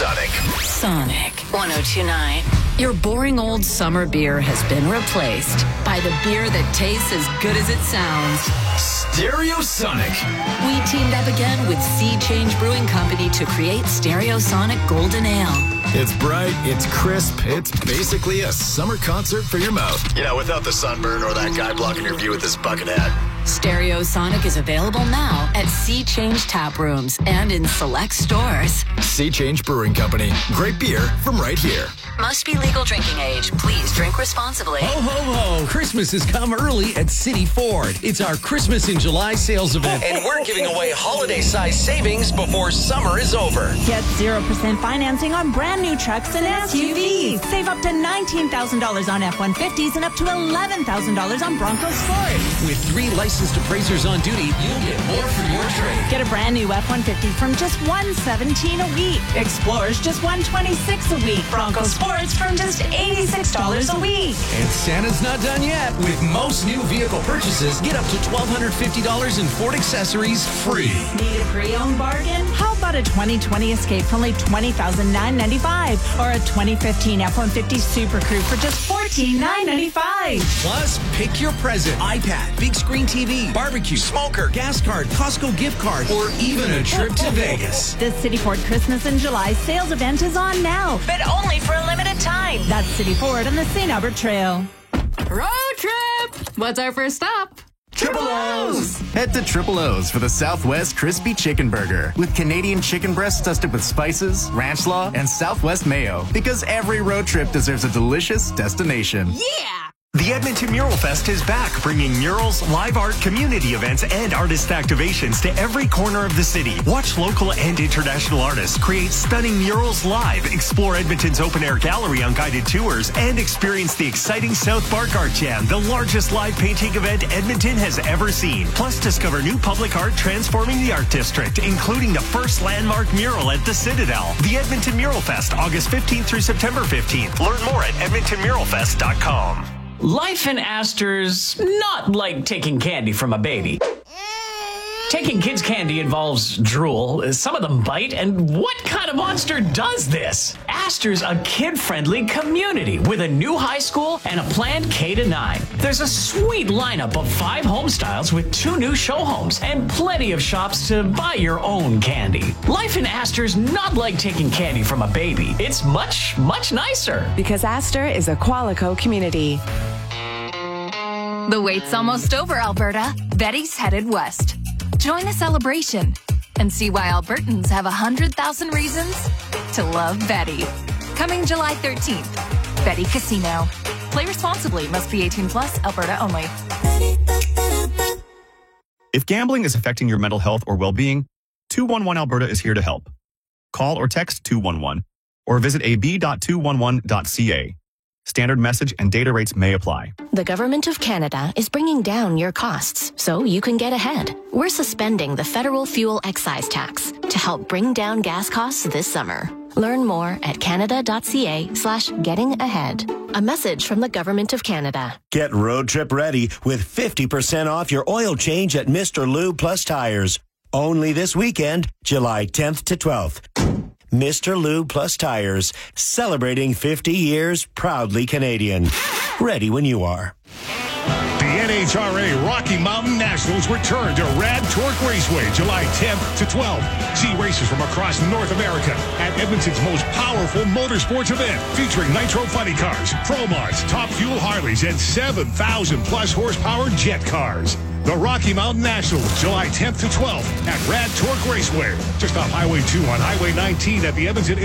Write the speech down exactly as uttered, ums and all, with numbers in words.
Sonic. Sonic one oh two point nine. Your boring old summer beer has been replaced by the beer that tastes as good as it sounds. Stereosonic. We teamed up again with Sea Change Brewing Company to create Stereosonic Golden Ale. It's bright, it's crisp, it's basically a summer concert for your mouth. You know, without the sunburn or that guy blocking your view with his bucket hat. Stereosonic is available now at Sea Change Tap Rooms and in select stores. Sea Change Brewing Company. Great beer from right here. Must be legal drinking age. Please drink responsibly. Ho, ho, ho. Christmas has come early at City Ford. It's our Christmas in July sales event. And we're giving away holiday-size savings before summer is over. Get zero percent financing on brand new trucks and S U Vs. Save up to nineteen thousand dollars on F one fifties and up to eleven thousand dollars on Bronco Sport. With three licensed appraisers on duty, you'll get more for your trade. Get a brand new F one fifty from just one hundred seventeen dollars a week. Explorers just one hundred twenty-six dollars a week. Bronco Sports from just eighty-six dollars a week. And Santa's not done yet. With most new vehicle purchases, get up to one thousand two hundred fifty dollars in Ford accessories free. Need a pre-owned bargain? How about a twenty twenty Escape for only twenty thousand nine hundred ninety-five dollars or a twenty fifteen F one fifty Super Crew for just fourteen thousand nine hundred ninety-five dollars? Plus, pick your present. iPad, big screen T V, barbecue, smoker, gas card, Costco gift card, or even a trip to Vegas. The City Ford Christmas in July sales event is on now, but only for a limited time. That's City Ford on the Saint Albert Trail. Road trip! What's our first stop? Triple O's! Head to Triple O's for the Southwest Crispy Chicken Burger with Canadian chicken breasts dusted with spices, ranch slaw, and Southwest mayo. Because every road trip deserves a delicious destination. Yeah! The Edmonton Mural Fest is back, bringing murals, live art, community events, and artist activations to every corner of the city. Watch local and international artists create stunning murals live, explore Edmonton's open-air gallery on guided tours, and experience the exciting South Park Art Jam, the largest live painting event Edmonton has ever seen. Plus, discover new public art transforming the art district, including the first landmark mural at the Citadel. The Edmonton Mural Fest, August fifteenth through September fifteenth. Learn more at edmonton mural fest dot com. Life in Astor's not like taking candy from a baby. Taking kids' candy involves drool. Some of them bite. And what kind of monster does this? Astor's a kid-friendly community with a new high school and a planned K to nine. There's a sweet lineup of five home styles with two new show homes and plenty of shops to buy your own candy. Life in Astor's not like taking candy from a baby. It's much, much nicer. Because Astor is a Qualico community. The wait's almost over, Alberta. Betty's headed west. Join the celebration and see why Albertans have one hundred thousand reasons to love Betty. Coming July thirteenth. Betty Casino. Play responsibly. Must be eighteen plus. Alberta only. If gambling is affecting your mental health or well-being, two one one Alberta is here to help. Call or text two one one or visit a b dot two one one dot c a. Standard message and data rates may apply. The Government of Canada is bringing down your costs so you can get ahead. We're suspending the federal fuel excise tax to help bring down gas costs this summer. Learn more at canada.ca slash getting ahead. A message from the Government of Canada. Get road trip ready with fifty percent off your oil change at Mister Lube Plus Tires. Only this weekend, July tenth to twelfth. Mister Lube Plus Tires, celebrating fifty years, proudly Canadian. Ready when you are. The N H R A Rocky Mountain Nationals return to Rad Torque Raceway July tenth to twelfth. See races from across North America at Edmonton's most powerful motorsports event, featuring nitro funny cars, pro mods, top fuel Harleys, and seven thousand plus horsepower jet cars. The Rocky Mountain Nationals, July tenth to twelfth at Rad Torque Raceway, just off Highway two on Highway nineteen at the Edmonton